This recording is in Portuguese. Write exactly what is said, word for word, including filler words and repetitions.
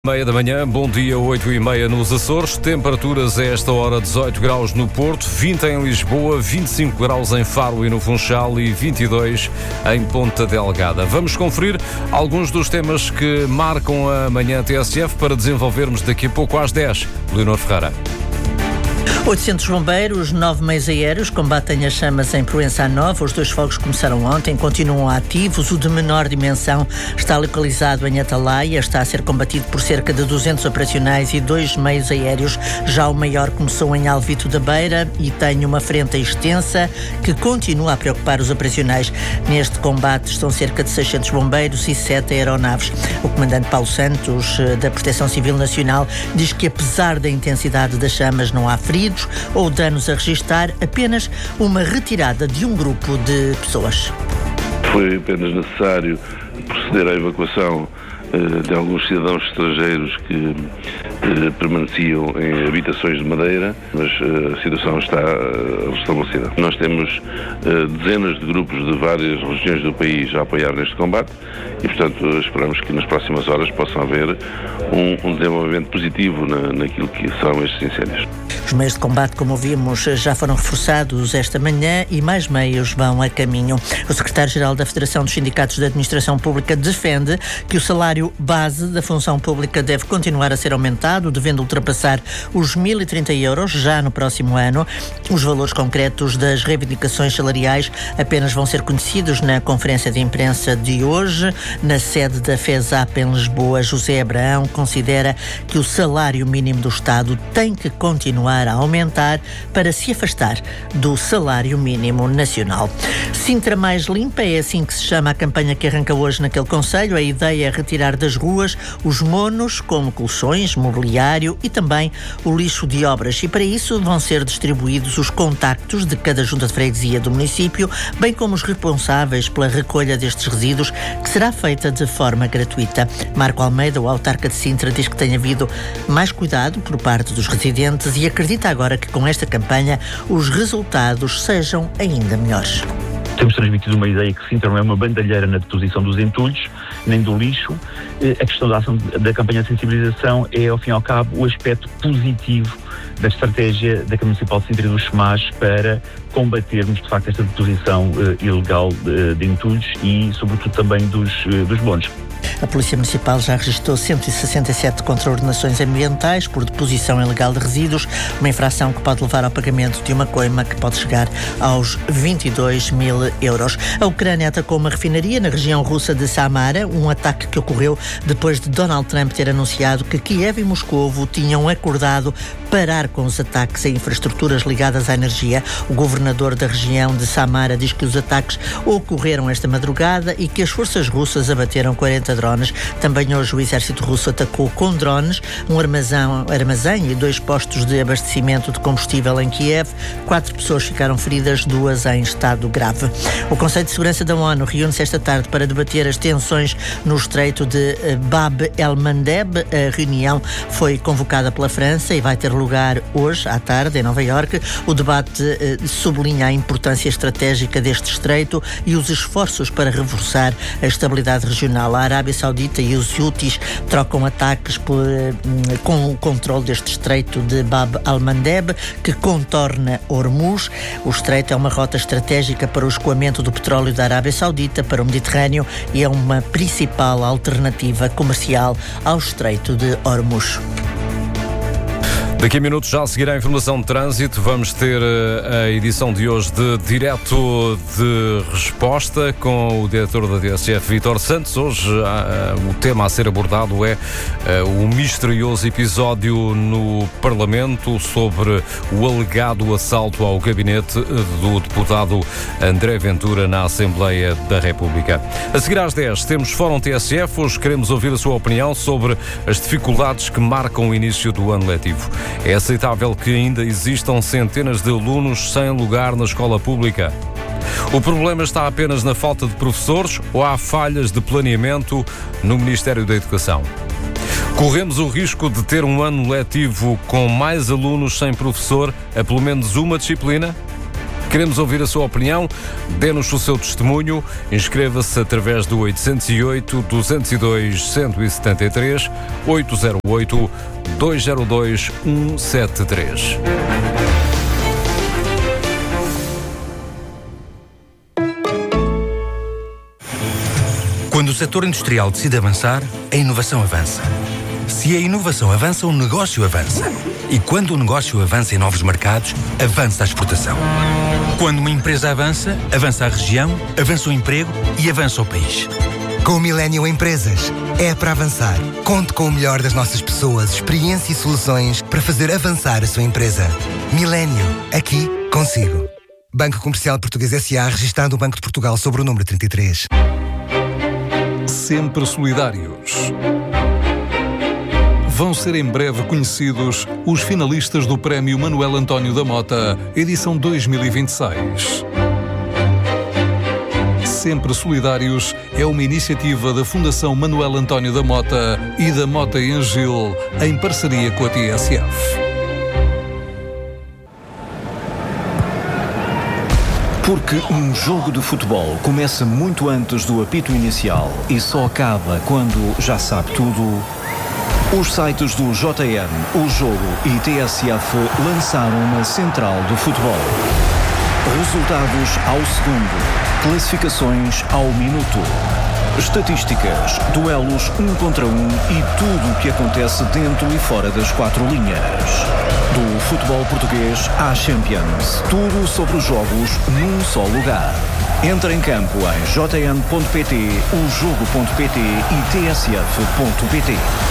Meia da manhã, bom dia, oito e meia nos Açores, temperaturas a esta hora dezoito graus no Porto, vinte em Lisboa, vinte e cinco graus em Faro e no Funchal e vinte e dois em Ponta Delgada. Vamos conferir alguns dos temas que marcam a manhã T S F para desenvolvermos daqui a pouco às dez. Leonor Ferreira. oitocentos bombeiros, nove meios aéreos combatem as chamas em Proença Nova. Os dois fogos começaram ontem, continuam ativos. O de menor dimensão está localizado em Atalaia, está a ser combatido por cerca de duzentos operacionais e dois meios aéreos. Já o maior começou em Alvito da Beira e tem uma frente extensa que continua a preocupar os operacionais. Neste combate estão cerca de seiscentos bombeiros e sete aeronaves. O comandante Paulo Santos, da Proteção Civil Nacional, diz que apesar da intensidade das chamas não há feridos ou danos a registar, apenas uma retirada de um grupo de pessoas. Foi apenas necessário proceder à evacuação uh, de alguns cidadãos estrangeiros que uh, permaneciam em habitações de madeira, mas uh, a situação está uh, restabelecida. Nós temos uh, dezenas de grupos de várias regiões do país a apoiar neste combate e, portanto, esperamos que nas próximas horas possam haver um, um desenvolvimento positivo na, naquilo que são estes incêndios. Os meios de combate, como vimos, já foram reforçados esta manhã e mais meios vão a caminho. O secretário-geral da Federação dos Sindicatos da Administração Pública defende que o salário base da função pública deve continuar a ser aumentado, devendo ultrapassar os mil e trinta euros já no próximo ano. Os valores concretos das reivindicações salariais apenas vão ser conhecidos na conferência de imprensa de hoje. Na sede da FESAP em Lisboa, José Abraão considera que o salário mínimo do Estado tem que continuar a aumentar para se afastar do salário mínimo nacional. Sintra Mais Limpa, é assim que se chama a campanha que arranca hoje naquele concelho. A ideia é retirar das ruas os monos, como colchões, mobiliário e também o lixo de obras. E para isso vão ser distribuídos os contactos de cada junta de freguesia do município, bem como os responsáveis pela recolha destes resíduos, que será feita de forma gratuita. Marco Almeida, o autarca de Sintra, diz que tem havido mais cuidado por parte dos residentes e acredita agora que com esta campanha os resultados sejam ainda melhores. Temos transmitido uma ideia que Sintra não é uma bandalheira na deposição dos entulhos, nem do lixo. A questão da ação da campanha de sensibilização é, ao fim e ao cabo, o aspecto positivo da estratégia da Câmara Municipal de Sintra e dos SEMAS para combatermos, de facto, esta deposição uh, ilegal de, de entulhos e, sobretudo, também dos, uh, dos monos. A Polícia Municipal já registrou cento e sessenta e sete contraordenações ambientais por deposição ilegal de resíduos, uma infração que pode levar ao pagamento de uma coima que pode chegar aos vinte e dois mil euros. A Ucrânia atacou uma refinaria na região russa de Samara, um ataque que ocorreu depois de Donald Trump ter anunciado que Kiev e Moscovo tinham acordado parar com os ataques a infraestruturas ligadas à energia. O governador da região de Samara diz que os ataques ocorreram esta madrugada e que as forças russas abateram quarenta drones. Também hoje o exército russo atacou com drones um armazém, armazém e dois postos de abastecimento de combustível em Kiev. Quatro pessoas ficaram feridas, duas em estado grave. O Conselho de Segurança da ONU reúne-se esta tarde para debater as tensões no estreito de Bab el-Mandeb. A reunião foi convocada pela França e vai ter lugar hoje à tarde em Nova Iorque. O debate eh, sublinha a importância estratégica deste estreito e os esforços para reforçar a estabilidade regional. A Arábia Saudita e os Houthis trocam ataques por, eh, com o controle deste estreito de Bab el-Mandeb, que contorna Hormuz. O estreito é uma rota estratégica para o escoamento do petróleo da Arábia Saudita para o Mediterrâneo e é uma principal alternativa comercial ao estreito de Hormuz. Daqui a minutos já a seguir a informação de trânsito. Vamos ter a edição de hoje de Direto de Resposta com o diretor da T S F, Vítor Santos. Hoje o tema a ser abordado é o misterioso episódio no Parlamento sobre o alegado assalto ao gabinete do deputado André Ventura na Assembleia da República. A seguir às dez temos Fórum T S F. Hoje queremos ouvir a sua opinião sobre as dificuldades que marcam o início do ano letivo. É aceitável que ainda existam centenas de alunos sem lugar na escola pública? O problema está apenas na falta de professores ou há falhas de planeamento no Ministério da Educação? Corremos o risco de ter um ano letivo com mais alunos sem professor a pelo menos uma disciplina? Queremos ouvir a sua opinião, dê-nos o seu testemunho, inscreva-se através do oitocentos e oito, duzentos e dois, cento e setenta e três, oitocentos e oito, duzentos e dois, cento e setenta e três. Quando o setor industrial decide avançar, a inovação avança. Se a inovação avança, o negócio avança. E quando o negócio avança em novos mercados, avança a exportação. Quando uma empresa avança, avança a região, avança o emprego e avança o país. Com o Millennium Empresas, é para avançar. Conte com o melhor das nossas pessoas, experiência e soluções para fazer avançar a sua empresa. Millennium, aqui, consigo. Banco Comercial Português S A, registado no Banco de Portugal sobre o número trinta e três. Sempre solidários. Vão ser em breve conhecidos os finalistas do Prémio Manuel António da Mota, edição dois mil e vinte e seis. Sempre Solidários é uma iniciativa da Fundação Manuel António da Mota e da Mota e Angil, em parceria com a T S F. Porque um jogo de futebol começa muito antes do apito inicial e só acaba quando já sabe tudo, os sites do J N, O Jogo e T S F lançaram uma central do futebol. Resultados ao segundo, classificações ao minuto, estatísticas, duelos um contra um e tudo o que acontece dentro e fora das quatro linhas. Do futebol português à Champions, tudo sobre os jogos num só lugar. Entra em campo em j n ponto p t, o jogo ponto p t e t s f ponto p t.